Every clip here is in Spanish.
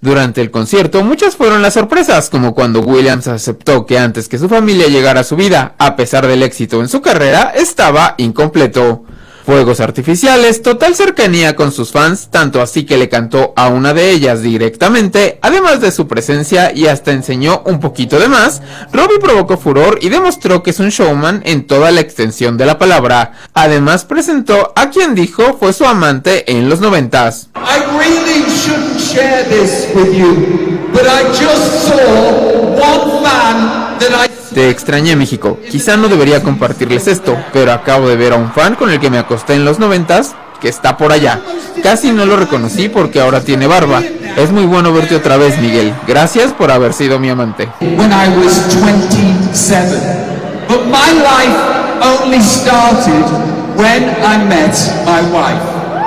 Durante el concierto, muchas fueron las sorpresas, como cuando Williams aceptó que antes que su familia llegara a su vida, a pesar del éxito en su carrera, estaba incompleto. Fuegos artificiales, total cercanía con sus fans, tanto así que le cantó a una de ellas directamente, además de su presencia y hasta enseñó un poquito de más. Robbie provocó furor y demostró que es un showman en toda la extensión de la palabra. Además presentó a quien dijo fue su amante en los 90s. I really shouldn't share this with you, but I just saw one fan that I... Te extrañé, México. Quizá no debería compartirles esto, pero acabo de ver a un fan con el que me acosté en los 90s que está por allá. Casi no lo reconocí porque ahora tiene barba. Es muy bueno verte otra vez, Miguel. Gracias por haber sido mi amante. When I was 27, but my life only started when I met my wife.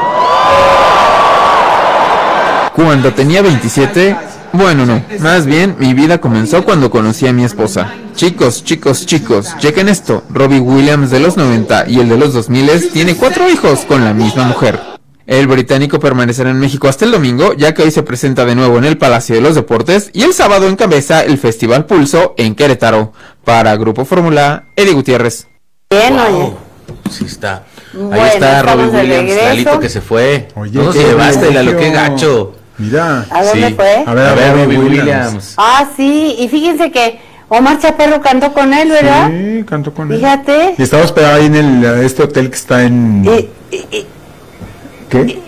Cuando tenía 27... Bueno, no, más bien mi vida comenzó cuando conocí a mi esposa. Chicos, chequen esto. Robbie Williams de los 90 y el de los 2000 tiene 4 hijos con la misma mujer. El británico permanecerá en México hasta el domingo, ya que hoy se presenta de nuevo en el Palacio de los Deportes y el sábado encabeza el Festival Pulso en Querétaro. Para Grupo Fórmula, Eddie Gutiérrez. Bien, oye. Sí está. Bueno, ahí está Robbie estamos de Williams, regreso. Lalito que se fue. Oye, no qué se llevaste, Lalo, elogio. qué gacho. Mira. ¿A dónde Sí. fue? A ver, Robbie Williams. Ah, sí, y fíjense que Omar Chaparro cantó con él, ¿verdad? Sí, cantó con él. Fíjate. Y estaba hospedado ahí en este hotel que está en... ¿Qué?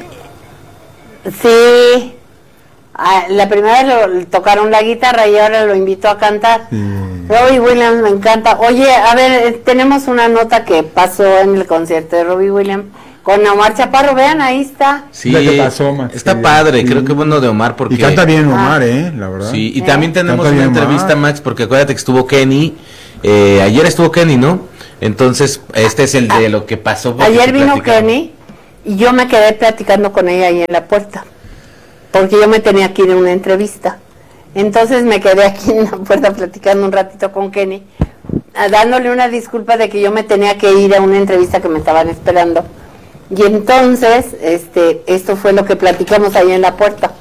Sí. Ah, la primera vez tocaron la guitarra y ahora lo invitó a cantar. Robbie Williams me encanta. Oye, a ver, tenemos una nota que pasó en el concierto de Robbie Williams con Omar Chaparro. Vean, ahí está. Sí, La que pasó, Max. está Sí. padre, creo que bueno de Omar porque... Y canta bien Omar, la verdad. Sí, y también tenemos Canta una bien entrevista, Omar. Max, porque acuérdate que estuvo Kenny, ayer estuvo Kenny, ¿no? Entonces, este es el de lo que pasó. porque Ayer se vino platicaron. Kenny y yo me quedé platicando con ella ahí en la puerta, porque yo me tenía que ir a una entrevista. Entonces me quedé aquí en la puerta platicando un ratito con Kenny, dándole una disculpa de que yo me tenía que ir a una entrevista que me estaban esperando. Y entonces, esto fue lo que platicamos ahí en la puerta.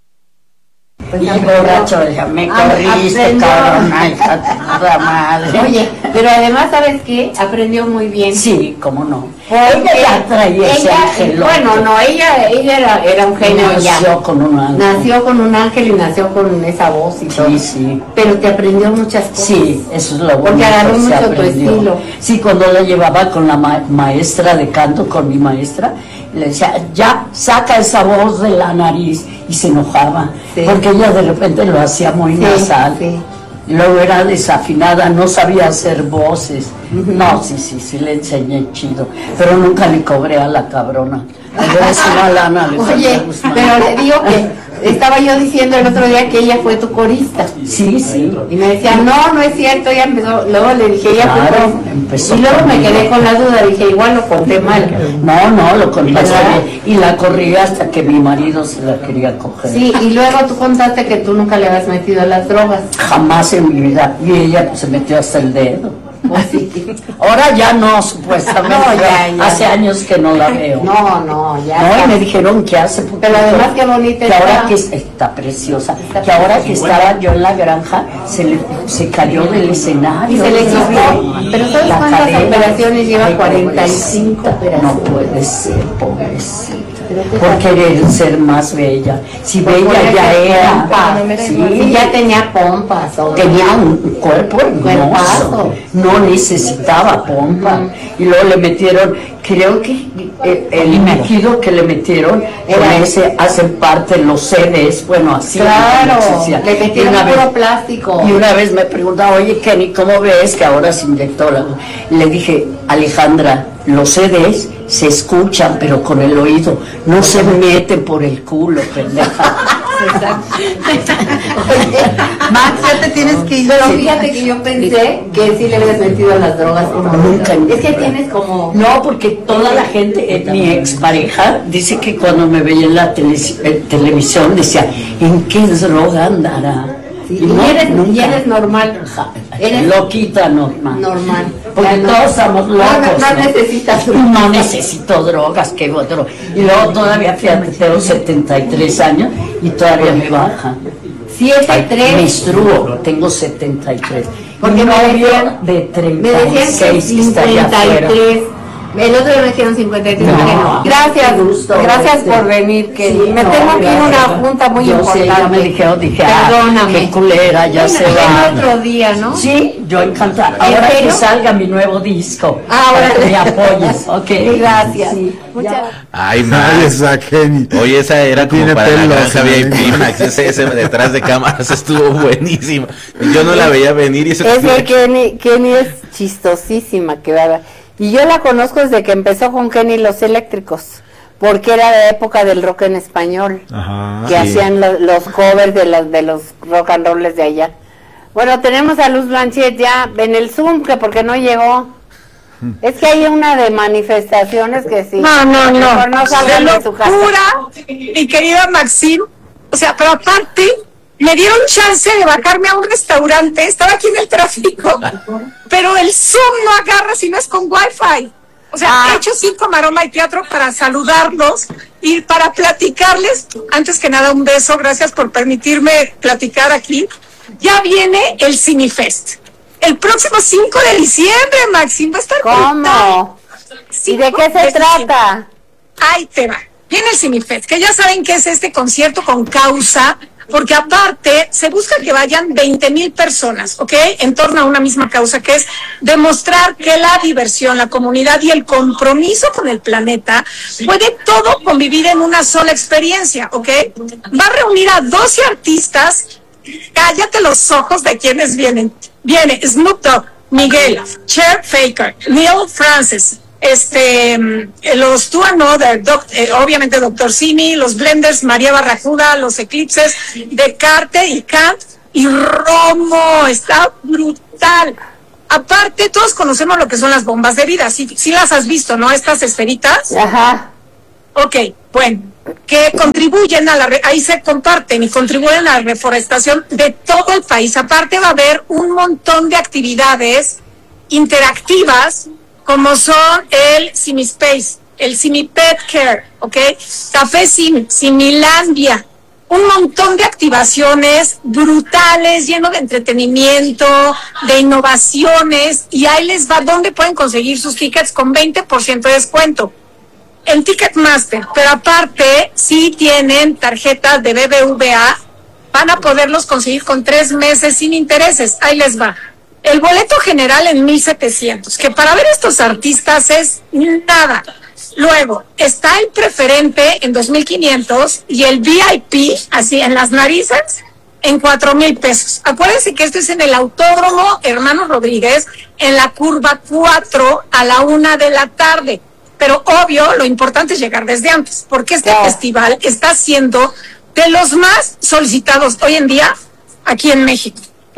Y borracho, me corriste, cabrona, hija de puta madre. Oye, pero además, ¿sabes qué? Aprendió muy bien. Sí, cómo no. Porque Ella ya traía ese ángel. bueno, no, ella era un genio ya. Nació con un ángel. Nació con un ángel y nació con esa voz y todo. Sí, sí. Pero te aprendió muchas cosas. Sí, eso es lo bueno. Porque agarró que se mucho tu aprendió. estilo. Sí, cuando la llevaba con la maestra de canto, con mi maestra, le decía, ya, saca esa voz de la nariz. Y se enojaba. Sí. Porque ella de repente lo hacía muy nasal. Sí. Y luego era desafinada, no sabía hacer voces. No, sí, le enseñé chido. Pero nunca le cobré a la cabrona. Le debes una lana. Oye, pero le digo que estaba yo diciendo el otro día que ella fue tu corista. Sí. Y me decía, no es cierto, ella empezó. Luego le dije, ella Claro, fue corista. empezó Y luego me conmigo. quedé con la duda, dije, igual lo conté mal. No, lo contaste ¿Verdad? bien. Y la corrí hasta que mi marido se la quería coger. Sí, y luego tú contaste que tú nunca le habías metido a las drogas. Jamás en mi vida. Y ella pues, se metió hasta el dedo. Pues sí. Ahora ya no, supuestamente. No, ya. Hace años que no la veo. No, ya. No, y me dijeron que hace poquito, Pero además qué bonita que ahora está. que está preciosa, que ahora que estaba yo en la granja se cayó del escenario. Y se le quitó. Pero ¿sabes La cuántas cadera. operaciones lleva? Ay, 45 operaciones. No puede ser, pobrecita. Por querer ser más bella. Si bella ya era. Sí, ya tenía pompas. Tenía un cuerpo hermoso, Cuerpazo. no necesitaba pompa. Y luego le metieron, creo que el líquido que le metieron era ese, hacen parte los CDs, bueno, así. Claro, decía. le metieron puro plástico. Y una vez me preguntaba, oye Kenny, ¿cómo ves que ahora se inyectó la...? Le dije, Alejandra, los CDs se escuchan, pero con el oído, no se meten por el culo, pendeja. Max, ya te tienes que ir. Pero fíjate que yo pensé que sí le habías metido a las drogas como Nunca. Es que tienes como... No, porque toda la gente, mi expareja, dice que cuando me veía en la televisión decía, ¿en qué droga andará? Sí, Y no, y eres nunca. normal. Eres Loquita normal. normal. Porque Ya no- todos estamos locos. No necesitas No necesito drogas, que otro. Y luego todavía, fíjate, tengo 73 años y todavía me baja. 7-3. Menstruo, tengo 73. Porque me decían, de me decían que 36 que estaría afuera. 53. El otro día me dijeron 53. No, dije, no. Gracias, qué gusto, gracias este, por venir. Que sí, me no, tengo que ir a una gracias. junta muy Yo importante. sé, ya me dijeron, dije, Perdóname. qué culera, ya se Ven va. otro día, ¿no? Sí, yo encantada. Ahora que serio? salga mi nuevo disco, Ahora para que me apoyes, ¿ok? Gracias. Sí, Muchas ya. Ay, Ay, Max. esa Kenny. Oye, esa era como Tiene para la pelos, granja ¿eh? VIP, Max. Ese detrás de cámaras estuvo buenísimo. Yo no la veía venir y eso Es que Kenny es chistosísima, que va. Y yo la conozco desde que empezó con Kenny Los Eléctricos, porque era de época del rock en español, Ajá. que hacían los covers de los rock and rolls de allá. Bueno, tenemos a Luz Blanchet ya en el Zoom, que porque no llegó. Es que hay una de manifestaciones que sí. No. Mejor no salgan de su casa. locura, mi querida Maxine. O sea, pero aparte, me dieron chance de bajarme a un restaurante. Estaba aquí en el tráfico. Pero el Zoom no agarra si no es con Wi-Fi. O sea, he hecho 5 maroma y teatro para saludarlos y para platicarles. Antes que nada, un beso. Gracias por permitirme platicar aquí. Ya viene el Cinefest. El próximo 5 de diciembre, Maxine. Va a estar ¿Cómo? ¿Y de qué se trata? Ahí te va. Viene el Cinefest, que ya saben que es este concierto con causa, porque aparte se busca que vayan 20,000 personas, ¿ok? En torno a una misma causa, que es demostrar que la diversión, la comunidad y el compromiso con el planeta puede todo convivir en una sola experiencia, ¿ok? Va a reunir a 12 artistas. Cállate los ojos de quienes vienen. Viene Snoop Dogg, Miguel, Cher Faker, Neil Francis, los Two Another, obviamente Dr. Simi, los Blenders, María Barracuda, los Eclipses, Descartes y Kant y Romo. Está brutal. Aparte, todos conocemos lo que son las bombas de vida. Sí las has visto, ¿no? Estas esferitas. Ajá. Ok, bueno, que contribuyen a ahí se comparten y contribuyen a la reforestación de todo el país. Aparte va a haber un montón de actividades interactivas, como son el Cimispace, el Cimipet Care, ¿ok? Café Similandia, un montón de activaciones brutales, lleno de entretenimiento, de innovaciones, y ahí les va donde pueden conseguir sus tickets con 20% de descuento. En Ticketmaster, pero aparte, si tienen tarjetas de BBVA, van a poderlos conseguir con 3 meses sin intereses. Ahí les va. El boleto general en 1,700, que para ver estos artistas es nada. Luego, está el preferente en 2,500 y el VIP, así en las narices, en 4,000 pesos. Acuérdense que esto es en el Autódromo Hermanos Rodríguez, en la curva 4 a la 1 de la tarde. Pero obvio, lo importante es llegar desde antes, porque este festival está siendo de los más solicitados hoy en día aquí en México.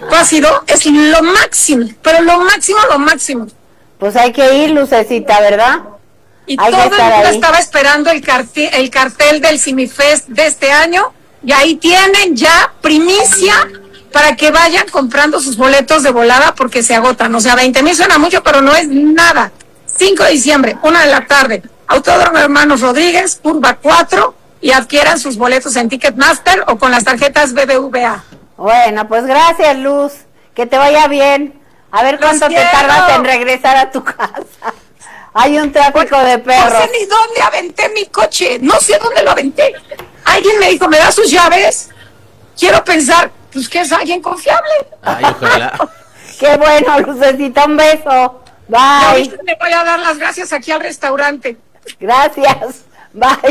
Es lo máximo, pero lo máximo. Pues hay que ir, Lucecita, ¿verdad? Y Hay que todo el estar mundo ahí. estaba esperando el cartel del Cinefest de este año, y ahí tienen ya primicia para que vayan comprando sus boletos de volada porque se agotan. O sea, 20,000 suena mucho, pero no es nada. 5 de diciembre, 1 de la tarde, Autódromo Hermanos Rodríguez, curva 4, y adquieran sus boletos en Ticketmaster o con las tarjetas BBVA. Bueno, pues gracias, Luz. Que te vaya bien. A ver cuánto te quiero. tardas en regresar a tu casa. Hay un tráfico de No perros. sé ni dónde aventé mi coche, no sé dónde lo aventé. Alguien me dijo, ¿me da sus llaves? Quiero pensar, pues que es alguien confiable. Ay, ojalá. Qué bueno, Lucecita, un beso. Y Bye. ahorita le voy a dar las gracias aquí al restaurante. Gracias. Bye.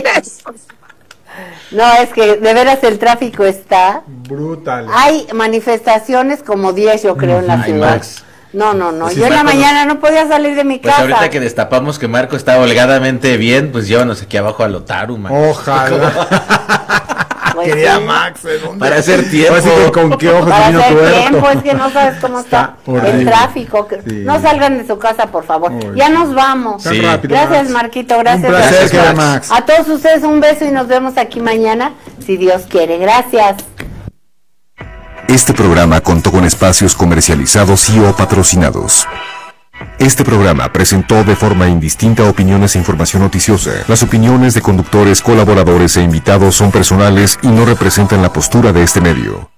No, es que de veras el tráfico está. Brutal. Hay manifestaciones como 10, yo creo, en la Ay, ciudad. Max. No. Pues Yo en la Marco, mañana no podía salir de mi Pues casa. ahorita que destapamos que Marco está holgadamente bien, pues llévanos aquí abajo a Lotaru, Max. Ojalá. Pues Quería sí. Max, ¿eh? ¿Dónde? Para hacer tiempo. Así que con qué ojos Para vino hacer tuerto. tiempo, es que no sabes cómo está horrible. el tráfico. Sí. No salgan de su casa, por favor. Uy. Ya nos vamos. Sí. Tan rápido, Gracias, Max. Marquito. Gracias. Un placer, Gracias, querida Max. Max. A todos ustedes un beso y nos vemos aquí mañana, si Dios quiere. Gracias. Este programa contó con espacios comercializados y o patrocinados. Este programa presentó de forma indistinta opiniones e información noticiosa. Las opiniones de conductores, colaboradores e invitados son personales y no representan la postura de este medio.